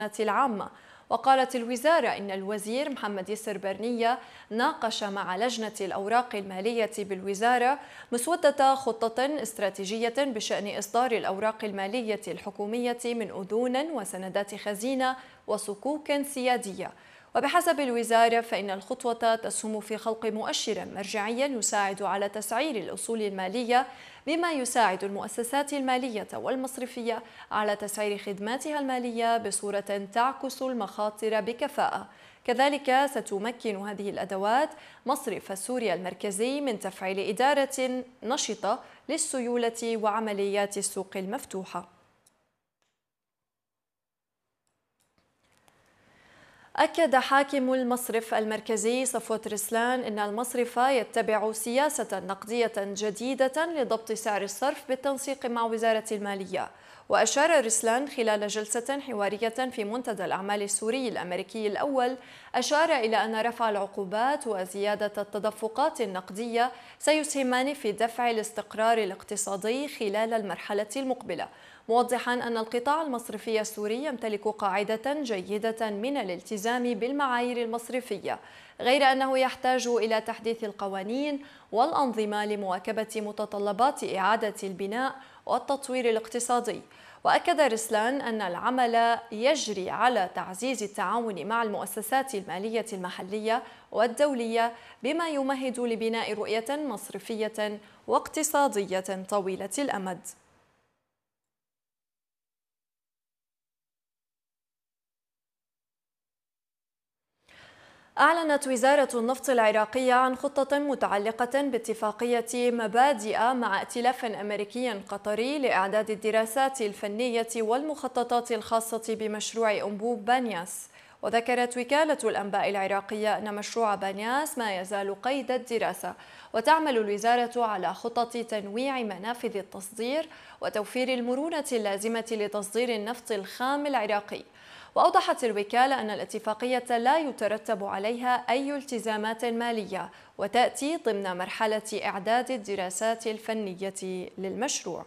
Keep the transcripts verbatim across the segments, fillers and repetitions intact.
العامة. وقالت الوزارة إن الوزير محمد يسر برنية ناقش مع لجنة الأوراق المالية بالوزارة مسودة خطة استراتيجية بشأن إصدار الأوراق المالية الحكومية من أذون وسندات خزينة وصكوك سيادية. وبحسب الوزارة فإن الخطوة تسهم في خلق مؤشر مرجعي يساعد على تسعير الأصول المالية، بما يساعد المؤسسات المالية والمصرفية على تسعير خدماتها المالية بصورة تعكس المخاطر بكفاءة. كذلك ستمكن هذه الأدوات مصرف سوريا المركزي من تفعيل إدارة نشطة للسيولة وعمليات السوق المفتوحة. أكد حاكم المصرف المركزي صفوة رسلان أن المصرف يتبع سياسة نقدية جديدة لضبط سعر الصرف بالتنسيق مع وزارة المالية. وأشار رسلان خلال جلسة حوارية في منتدى الأعمال السوري الأمريكي الأول، أشار إلى أن رفع العقوبات وزيادة التدفقات النقدية سيسهمان في دفع الاستقرار الاقتصادي خلال المرحلة المقبلة، موضحا أن القطاع المصرفي السوري يمتلك قاعدة جيدة من الالتزام بالمعايير المصرفية، غير أنه يحتاج إلى تحديث القوانين والأنظمة لمواكبة متطلبات إعادة البناء والتطوير الاقتصادي. وأكد رسلان أن العمل يجري على تعزيز التعاون مع المؤسسات المالية المحلية والدولية، بما يمهد لبناء رؤية مصرفية واقتصادية طويلة الأمد. أعلنت وزارة النفط العراقية عن خطة متعلقة باتفاقية مبادئ مع ائتلاف أمريكي قطري لإعداد الدراسات الفنية والمخططات الخاصة بمشروع أنبوب بانياس. وذكرت وكالة الأنباء العراقية أن مشروع بانياس ما يزال قيد الدراسة، وتعمل الوزارة على خطط تنويع منافذ التصدير وتوفير المرونة اللازمة لتصدير النفط الخام العراقي. وأوضحت الوكالة أن الاتفاقية لا يترتب عليها أي التزامات مالية، وتأتي ضمن مرحلة إعداد الدراسات الفنية للمشروع.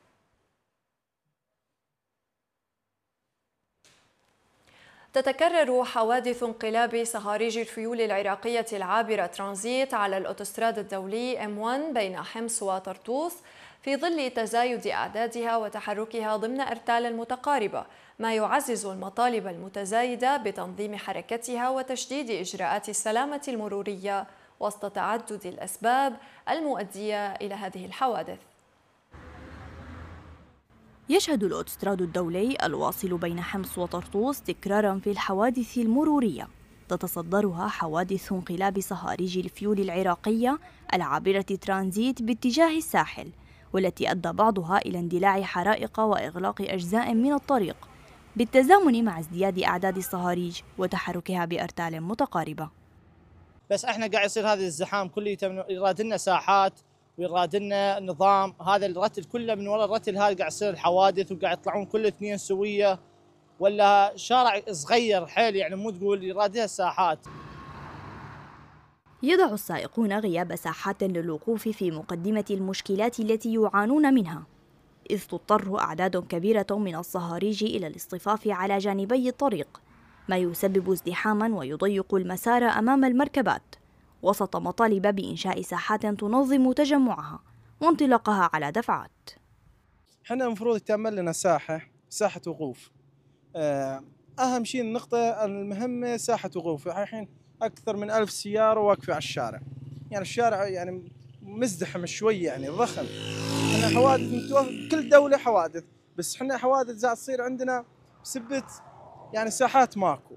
تتكرر حوادث انقلاب صهاريج الفيول العراقية العابرة ترانزيت على الأوتوستراد الدولي إم واحد بين حمص وطرطوس في ظل تزايد أعدادها وتحركها ضمن أرتال متقاربة، ما يعزز المطالب المتزايدة بتنظيم حركتها وتشديد إجراءات السلامة المرورية وسط تعدد الأسباب المؤدية إلى هذه الحوادث. يشهد الأوتوستراد الدولي الواصل بين حمص وطرطوس تكراراً في الحوادث المرورية، تتصدرها حوادث انقلاب صهاريج الفيول العراقية العابرة ترانزيت باتجاه الساحل، والتي أدى بعضها إلى اندلاع حرائق وإغلاق أجزاء من الطريق، بالتزامن مع ازدياد أعداد الصهاريج وتحركها بأرتال متقاربة. بس احنا قاعد يصير هذا الزحام كله، يراد لنا ساحات ويراد لنا نظام. هذا الرتل كله من وراء الرتل هذا قاعد يصير الحوادث، وقاعد يطلعون كل اثنين سويه، ولا شارع صغير حيل يعني، مو تقول يراد لها ساحات. يضع السائقون غياب ساحات للوقوف في مقدمة المشكلات التي يعانون منها، إذ تضطر أعداد كبيرة من الصهاريج إلى الاصطفاف على جانبي الطريق، ما يسبب ازدحاما ويضيق المسار أمام المركبات، وسط مطالب بإنشاء ساحات تنظم تجمعها وانطلاقها على دفعات. احنا المفروض يتعمل لنا ساحة ساحة وقوف. أهم شيء النقطة المهمة ساحة وقوف. الحين أكثر من ألف سيارة واقفة على الشارع، يعني الشارع يعني مزدحم شوي، يعني ضخم. احنا حوادث كل دولة حوادث، بس احنا حوادث زاد تصير عندنا بسبة يعني ساحات ماكو.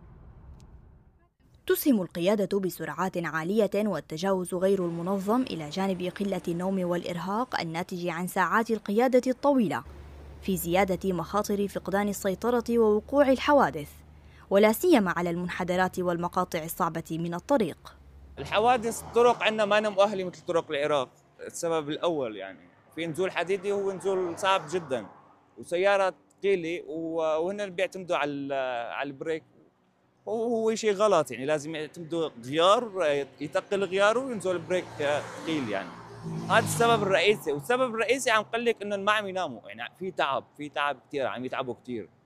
تسهم القيادة بسرعات عالية والتجاوز غير المنظم إلى جانب قلة النوم والإرهاق الناتج عن ساعات القيادة الطويلة في زيادة مخاطر فقدان السيطرة ووقوع الحوادث، ولا سيما على المنحدرات والمقاطع الصعبة من الطريق. الحوادث الطرق عندنا ما مؤهلة مثل طرق العراق. السبب الأول يعني في نزول حديدي، هو نزول صعب جدا، وسيارة ثقيلة، وهن بيعتمدوا على على البريك، وهو شيء غلط. يعني لازم يعتمدوا غيار، يثقل غياره وينزل البريك ثقيل. يعني هذا السبب الرئيسي. والسبب الرئيسي عم قلك انه ما عم يناموا، يعني في تعب في تعب كثير، عم يتعبوا كثير.